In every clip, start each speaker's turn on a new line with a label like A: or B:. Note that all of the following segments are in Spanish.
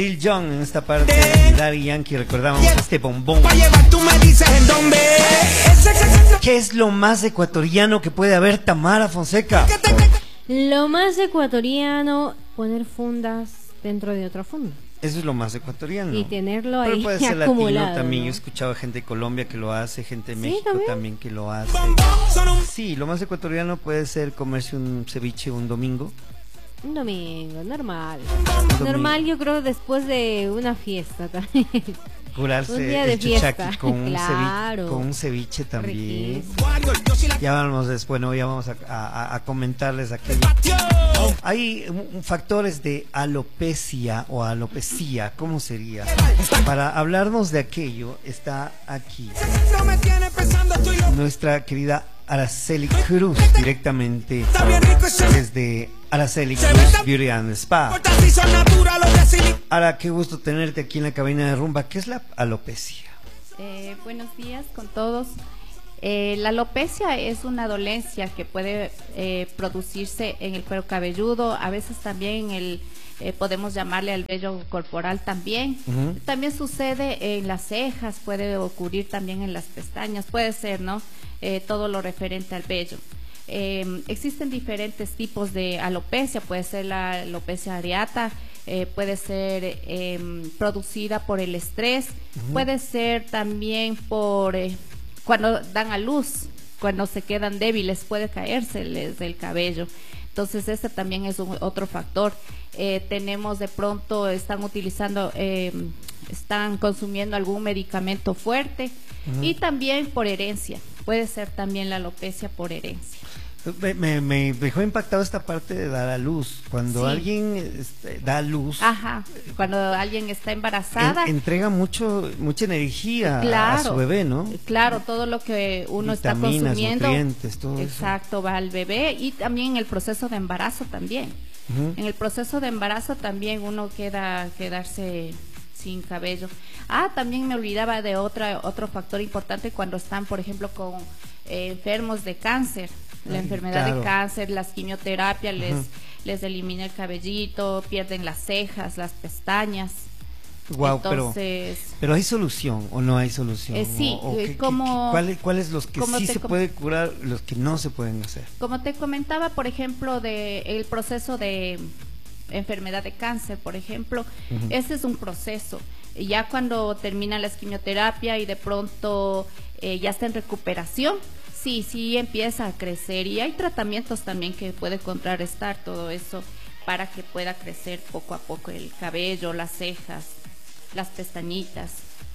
A: Lil Jon en esta parte de Daddy Yankee. Recordamos este bombón. ¿Qué es lo más ecuatoriano que puede haber, Tamara Fonseca?
B: Lo más ecuatoriano, poner fundas dentro de otra funda.
A: Eso es lo más ecuatoriano.
B: Y tenerlo ahí.
A: Pero puede ser
B: acumulado,
A: latino también.
B: ¿no?
A: Yo he escuchado gente de Colombia que lo hace, gente de
B: ¿Sí,
A: México también que lo hace. Sí, lo más ecuatoriano puede ser comerse un ceviche un domingo.
B: Un domingo, normal.
A: domingo.
B: Normal, yo creo, después de una fiesta también.
A: Curarse
B: Un día de
A: el chuchaqui
B: fiesta.
A: con un
B: Claro.
A: con un ceviche también.
B: Riquísimo.
A: Ya vamos después, ¿no? Ya vamos a comentarles aquí. Hay factores de alopecia o alopecia, ¿cómo sería? Para hablarnos de aquello está aquí nuestra querida Araceli Cruz, directamente desde Araceli Cruz Beauty and Spa. Ara, qué gusto tenerte aquí en la cabina de rumba. ¿Qué es la alopecia?
C: Buenos días con todos. La alopecia es una dolencia que puede producirse en el cuero cabelludo, a veces también podemos llamarle al vello corporal también. También sucede en las cejas, puede ocurrir también en las pestañas, puede ser, ¿no? Todo lo referente al vello. Existen diferentes tipos de alopecia, puede ser la alopecia areata, puede ser producida por el estrés, puede ser también por cuando dan a luz, cuando se quedan débiles, puede caérseles del cabello. Entonces este también es otro factor. Tenemos de pronto, están consumiendo algún medicamento fuerte y también por herencia, puede ser también la alopecia por herencia.
A: Me dejó impactado esta parte de dar a luz. Cuando alguien da a luz,
C: cuando alguien está embarazada,
A: entrega mucha energía a su bebé, ¿no?
C: Claro, todo lo que uno
A: vitaminas,
C: está consumiendo,
A: nutrientes, todo
C: exacto,
A: eso
C: va al bebé y también en el proceso de embarazo también. En el proceso de embarazo también uno quedarse sin cabello. También me olvidaba de otro factor importante cuando están, por ejemplo, con enfermos de cáncer. La enfermedad de cáncer, las quimioterapias les elimina el cabellito, pierden las cejas, las pestañas.
A: Wow,
C: entonces,
A: pero ¿hay solución o no hay solución?
C: Sí,
A: ¿cuáles los que sí se puede curar, los que no se pueden hacer?
C: Como te comentaba, por ejemplo, el proceso de enfermedad de cáncer, por ejemplo, ese es un proceso. Ya cuando termina la quimioterapia y de pronto ya está en recuperación, sí empieza a crecer y hay tratamientos también que puede contrarrestar todo eso para que pueda crecer poco a poco el cabello, las cejas, las pestañitas.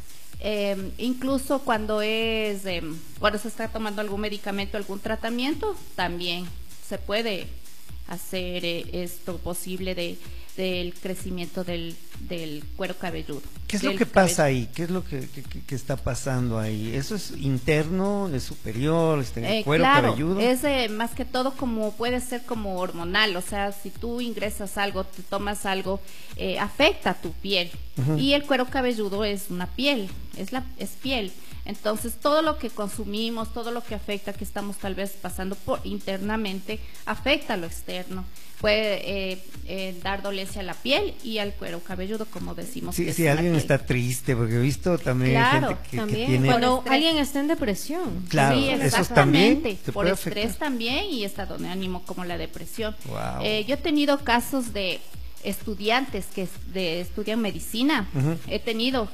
C: Incluso cuando se está tomando algún medicamento, algún tratamiento, también se puede hacer esto posible del crecimiento del cuero cabelludo.
A: ¿Qué es lo que pasa ahí? ¿Qué es lo que está pasando ahí? ¿Eso es interno, es superior, cuero cabelludo?
C: Es más que todo como puede ser como hormonal, o sea, si tú ingresas algo, te tomas algo, afecta tu piel. Y el cuero cabelludo es una piel, es piel. Entonces todo lo que consumimos, todo lo que afecta, que estamos tal vez pasando por internamente, afecta a lo externo. Puede dar dolencia a la piel y al cuero cabelludo, como decimos.
A: Si alguien está triste, porque he visto también gente que tiene...
B: Cuando alguien está en depresión.
A: Claro,
C: sí,
A: eso también
C: por estrés también y estado de ánimo como la depresión.
A: Wow.
C: Yo he tenido casos de estudiantes que estudian medicina. He tenido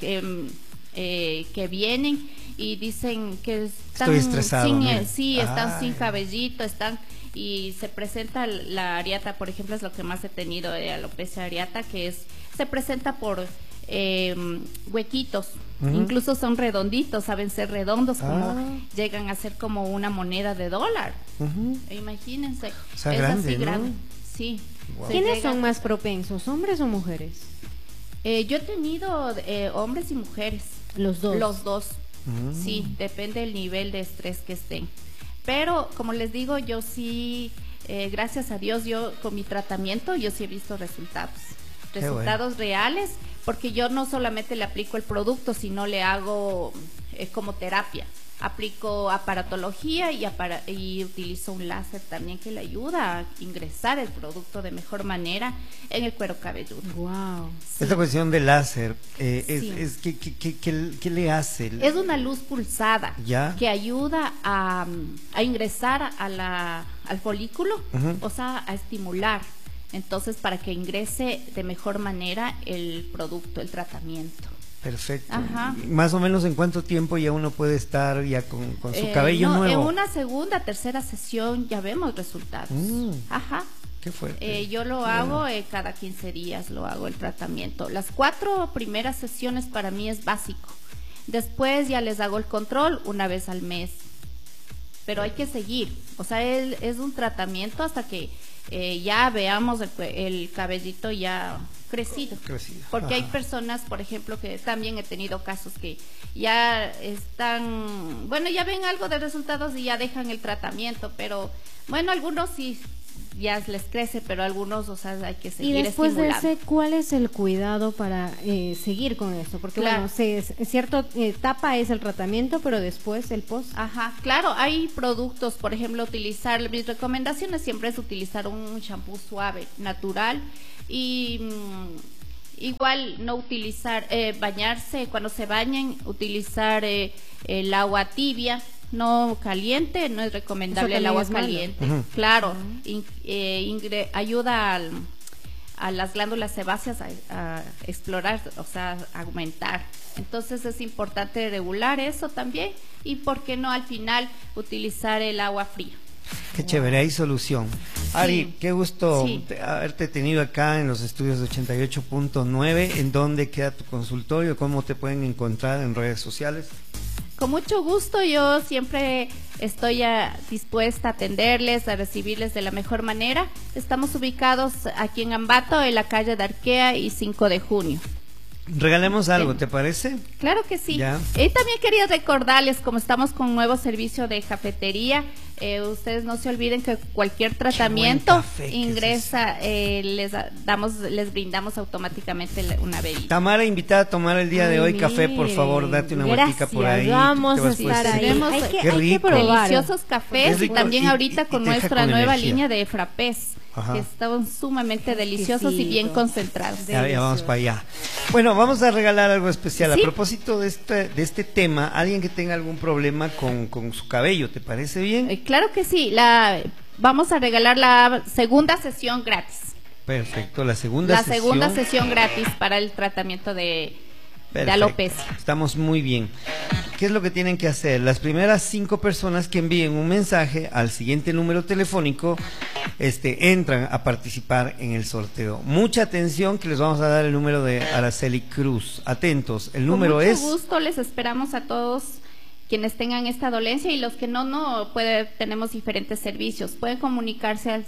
C: que vienen y dicen que están están sin cabellito, y se presenta la areata, por ejemplo, es lo que más he tenido de alopecia areata, que se presenta por huequitos, incluso son redonditos, saben ser redondos, como llegan a ser como una moneda de $1. Imagínense,
A: o sea,
C: es
A: grande,
C: así
A: ¿no?
C: grande, sí.
A: Wow.
B: ¿Quiénes son más propensos, hombres o mujeres?
C: Yo he tenido hombres y mujeres.
B: Los dos.
C: Los dos. Sí, depende del nivel de estrés que estén. Pero, como les digo, yo sí, gracias a Dios, yo con mi tratamiento, yo sí he visto resultados reales, porque yo no solamente le aplico el producto, sino le hago como terapia. aplico aparatología y utilizo un láser también que le ayuda a ingresar el producto de mejor manera en el cuero cabelludo.
B: Wow.
C: Sí.
A: Esta cuestión del láser,
C: Sí.
A: ¿qué le hace?
C: Es una luz pulsada
A: ¿Ya?
C: que ayuda a ingresar al folículo, o sea, a estimular. Entonces, para que ingrese de mejor manera el producto, el tratamiento.
A: Perfecto.
C: Ajá.
A: Más o menos, ¿en cuánto tiempo ya uno puede estar ya con su cabello
C: no,
A: nuevo?
C: En una segunda, tercera sesión ya vemos resultados. Ajá.
A: Qué fuerte.
C: Yo lo hago cada 15 días, lo hago el tratamiento. Las 4 primeras sesiones para mí es básico. Después ya les hago el control una vez al mes. Pero hay que seguir. O sea, es un tratamiento hasta que ya veamos el cabellito ya crecido. Porque hay personas, por ejemplo, que también he tenido casos que ya están, bueno, ya ven algo de resultados y ya dejan el tratamiento, pero bueno, algunos sí ya les crece, pero algunos, o sea, hay que seguir
B: Y después
C: estimulando.
B: de ese, ¿cuál es el cuidado para seguir con esto? Porque
C: Claro.
B: bueno, cierta etapa es el tratamiento, pero después el post.
C: Ajá, claro, hay productos, por ejemplo, mis recomendaciones siempre es utilizar un shampoo suave, natural, y igual no utilizar, bañarse, cuando se bañen, utilizar el agua tibia, no caliente, no es recomendable el agua caliente. Claro, ayuda a las glándulas sebáceas a explorar, o sea, a aumentar. Entonces es importante regular eso también, y por qué no al final utilizar el agua fría.
A: Qué chévere, hay solución. Ari,
C: Sí.
A: qué gusto
C: Sí.
A: haberte tenido acá en los estudios de 88.9. ¿En dónde queda tu consultorio? ¿Cómo te pueden encontrar en redes sociales?
C: Con mucho gusto, yo siempre estoy dispuesta a atenderles, a recibirles de la mejor manera. Estamos ubicados aquí en Ambato, en la calle de Arquea y 5 de junio.
A: Regalemos algo,
C: Sí.
A: ¿te parece?
C: Claro que sí.
A: Ya.
C: Y también quería recordarles, como estamos con un nuevo servicio de cafetería, ustedes no se olviden que cualquier tratamiento
A: café que es
C: ingresa, les brindamos automáticamente una bebida.
A: Tamara, invitada a tomar el día de hoy café, por favor,
B: Mire,
A: date una vueltica por ahí.
B: Vamos
A: Te
B: a
A: vas por
B: estar
A: ese
B: ahí.
A: sitio.
C: Tenemos-
B: Hay
A: Qué
B: que
A: rico.
B: probar.
C: Deliciosos cafés
A: Es
C: y
A: rico
C: también
A: y
C: ahorita
A: te
C: con
A: deja
C: nuestra
A: con
C: nueva
A: energía.
C: línea de frappés,
A: Ajá.
C: que están sumamente deliciosos y bien
B: Exquisito.
C: concentrados.
A: Ya vamos para allá. Bueno, vamos a regalar algo especial.
C: Sí.
A: A propósito de este tema, alguien que tenga algún problema con su cabello, ¿te parece bien?
C: Claro que sí, vamos a regalar la segunda sesión gratis.
A: Perfecto, la segunda
C: Sesión gratis para el tratamiento de
A: Perfecto.
C: alopecia.
A: Estamos muy bien. ¿Qué es lo que tienen que hacer? Las primeras 5 personas que envíen un mensaje al siguiente número telefónico, entran a participar en el sorteo. Mucha atención, que les vamos a dar el número de Araceli Cruz. Atentos, el número
C: Con
A: es...
C: mucho gusto les esperamos a todos quienes tengan esta dolencia, y los que no, tenemos diferentes servicios. Pueden comunicarse al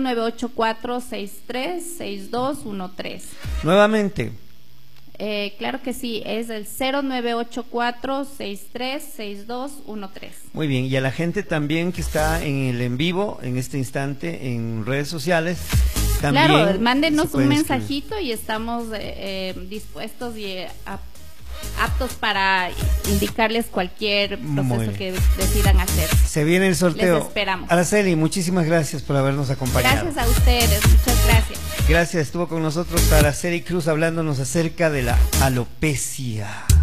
C: 0984-636213.
A: Nuevamente,
C: Claro que sí, es el 0984-636213.
A: muy bien. Y a la gente también que está en el en vivo, en este instante, en redes sociales, también...
C: Claro, mándenos
A: se pueden
C: un
A: inscribir.
C: mensajito y estamos dispuestos y aptos para indicarles cualquier
A: Muy
C: proceso
A: bien.
C: que decidan hacer.
A: Se viene el sorteo.
C: Les esperamos.
A: Araceli, muchísimas gracias por habernos acompañado.
C: Gracias a ustedes, muchas gracias.
A: Gracias, estuvo con nosotros Araceli Cruz hablándonos acerca de la alopecia.